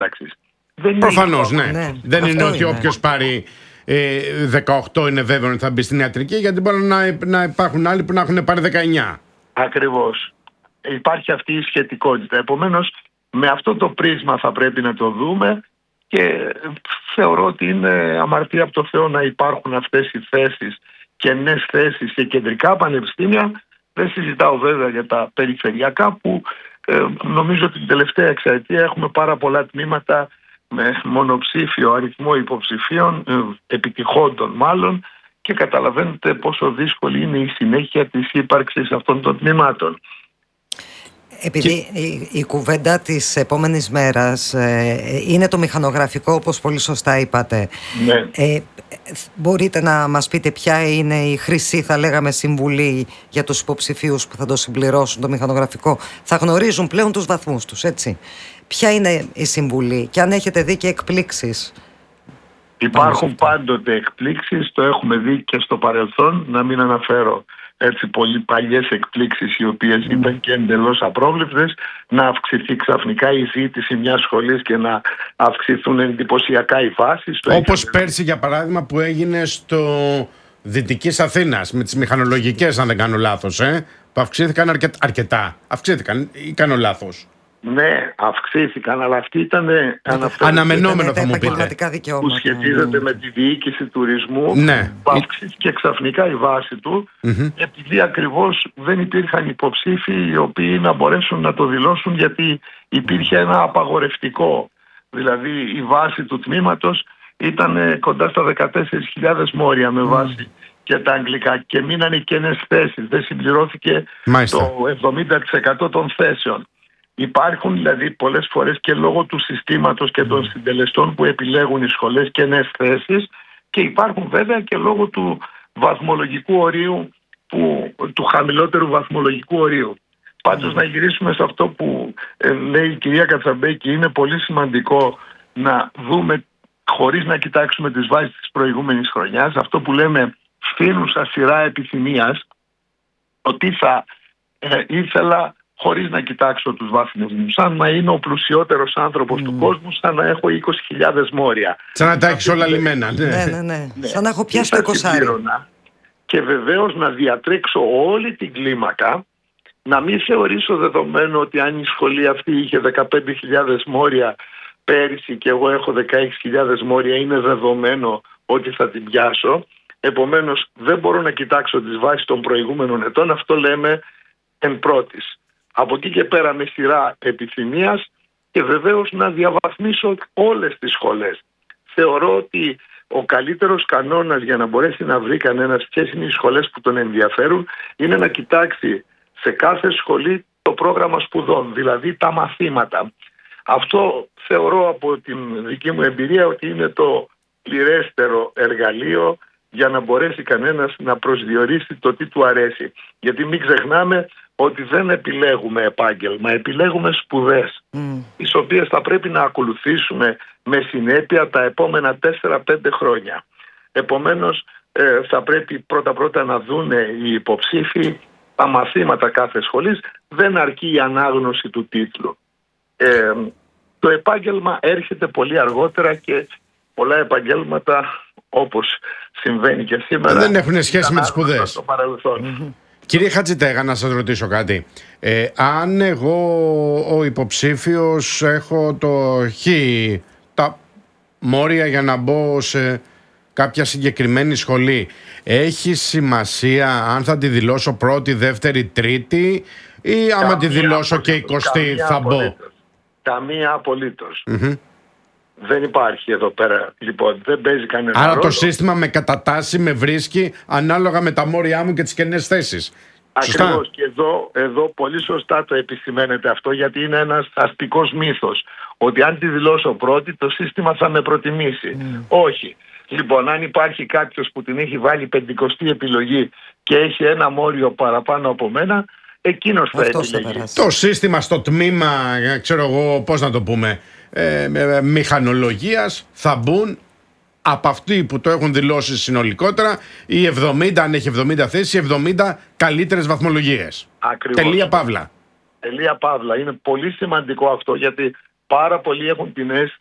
ένταξης. Προφανώς, ναι. Δεν είναι ότι όποιος πάρει 18 είναι βέβαιο ότι θα μπει στην ιατρική, γιατί μπορεί να υπάρχουν άλλοι που να έχουν πάρει 19. Ακριβώς. Υπάρχει αυτή η σχετικότητα. Επομένως, με αυτό το πρίσμα θα πρέπει να το δούμε και θεωρώ ότι είναι αμαρτία από το Θεό να υπάρχουν αυτές οι θέσεις, κενές θέσεις σε κεντρικά πανεπιστήμια. Δεν συζητάω βέβαια για τα περιφερειακά που νομίζω ότι την τελευταία εξαετία έχουμε πάρα πολλά τμήματα με μονοψήφιο αριθμό υποψηφίων, επιτυχόντων μάλλον, και καταλαβαίνετε πόσο δύσκολη είναι η συνέχεια της ύπαρξης αυτών των τμήματων. Επειδή η κουβέντα της επόμενης μέρας είναι το μηχανογραφικό, όπως πολύ σωστά είπατε, ναι. Μπορείτε να μας πείτε ποια είναι η χρυσή, θα λέγαμε, συμβουλή για τους υποψηφίους που θα το συμπληρώσουν το μηχανογραφικό? Θα γνωρίζουν πλέον τους βαθμούς τους, έτσι. Ποια είναι η συμβουλή και αν έχετε δει και εκπλήξεις? Υπάρχουν πάντοτε εκπλήξεις, το έχουμε δει και στο παρελθόν, να μην αναφέρω έτσι πολύ παλιές εκπλήξεις οι οποίες ήταν και εντελώς απρόβλεπτες, να αυξηθεί ξαφνικά η ζήτηση μιας σχολής και να αυξηθούν εντυπωσιακά οι βάσεις. Όπως πέρσι για παράδειγμα που έγινε στο Δυτικής Αθήνας με τις μηχανολογικές, αν δεν κάνω λάθος, που αυξήθηκαν αρκετά. Αυξήθηκαν ή κάνω λάθος? Ναι, αυξήθηκαν, αλλά αυτή ήταν αναμενόμενο, θα μου πείτε, που σχετίζεται με τη διοίκηση τουρισμού, ναι. Που αυξήθηκε ξαφνικά η βάση του, επειδή ακριβώς δεν υπήρχαν υποψήφοι οι οποίοι να μπορέσουν να το δηλώσουν, γιατί υπήρχε ένα απαγορευτικό. Δηλαδή η βάση του τμήματος ήταν κοντά στα 14.000 μόρια με βάση και τα αγγλικά, και μείνανε κενές θέσεις, δεν συμπληρώθηκε το 70% των θέσεων. Υπάρχουν δηλαδή πολλές φορές και λόγω του συστήματος και των συντελεστών που επιλέγουν οι σχολές κενές θέσεις, και υπάρχουν βέβαια και λόγω του βαθμολογικού ορίου, του χαμηλότερου βαθμολογικού ορίου. Πάντως να γυρίσουμε σε αυτό που λέει η κυρία Κατσαμπέκη, είναι πολύ σημαντικό να δούμε, χωρίς να κοιτάξουμε τις βάσεις της προηγούμενης χρονιάς, αυτό που λέμε φθήνουσα σειρά επιθυμίας, ότι θα ήθελα, χωρίς να κοιτάξω τους βάθμους μου, σαν να είναι ο πλουσιότερος άνθρωπος του κόσμου, σαν να έχω 20.000 μόρια. Σαν να τα έχεις όλα λιμένα. Ναι. Σαν να έχω πιάσει το 20. Και βεβαίως να διατρέξω όλη την κλίμακα, να μην θεωρήσω δεδομένο ότι αν η σχολή αυτή είχε 15.000 μόρια πέρυσι και εγώ έχω 16.000 μόρια, είναι δεδομένο ότι θα την πιάσω. Επομένως δεν μπορώ να κοιτάξω τις βάσεις των προηγούμενων ετών, αυτό λέμε εν πρώτης. Από εκεί και πέρα με σειρά επιθυμίας, και βεβαίως να διαβαθμίσω όλες τις σχολές. Θεωρώ ότι ο καλύτερος κανόνας για να μπορέσει να βρει κανένας ποιες είναι οι σχολές που τον ενδιαφέρουν είναι να κοιτάξει σε κάθε σχολή το πρόγραμμα σπουδών, δηλαδή τα μαθήματα. Αυτό θεωρώ από την δική μου εμπειρία ότι είναι το πληρέστερο εργαλείο για να μπορέσει κανένας να προσδιορίσει το τι του αρέσει. Γιατί μην ξεχνάμε ότι δεν επιλέγουμε επάγγελμα, επιλέγουμε σπουδές, τις οποίες θα πρέπει να ακολουθήσουμε με συνέπεια τα επόμενα 4-5 χρόνια. Επομένως θα πρέπει πρώτα να δούνε οι υποψήφοι τα μαθήματα κάθε σχολής, δεν αρκεί η ανάγνωση του τίτλου. Το επάγγελμα έρχεται πολύ αργότερα και πολλά επαγγέλματα, όπως συμβαίνει και σήμερα, δεν έχουν σχέση με τις σπουδές. Στο παρελθόν. Κύριε Χατζητέγα, να σας ρωτήσω κάτι. Αν εγώ ο υποψήφιος έχω τα μόρια για να μπω σε κάποια συγκεκριμένη σχολή, έχει σημασία αν θα τη δηλώσω πρώτη, δεύτερη, τρίτη, ή άμα τη δηλώσω και 20η θα μπω? Καμία απολύτως. Δεν υπάρχει εδώ πέρα, λοιπόν, δεν παίζει κανένα ρόλο. Άρα το σύστημα με κατατάσσει με βρίσκει ανάλογα με τα μόρια μου και τις κενές θέσεις. Ακριβώς, και εδώ πολύ σωστά το επισημαίνεται αυτό, γιατί είναι ένας αστικός μύθος, ότι αν τη δηλώσω πρώτη το σύστημα θα με προτιμήσει. Όχι. Λοιπόν, αν υπάρχει κάποιος που την έχει βάλει 50η επιλογή και έχει ένα μόριο παραπάνω από μένα, εκείνος θα επιλέγει. Το σύστημα στο τμήμα, ξέρω εγώ πώς να το πούμε, μηχανολογίας θα μπουν από αυτοί που το έχουν δηλώσει συνολικότερα οι 70, αν έχει 70 θέσεις, οι 70 καλύτερες βαθμολογίες. Ακριβώς. Τελεία παύλα. Τελεία παύλα. Είναι πολύ σημαντικό αυτό, γιατί πάρα πολλοί έχουν την αίσθηση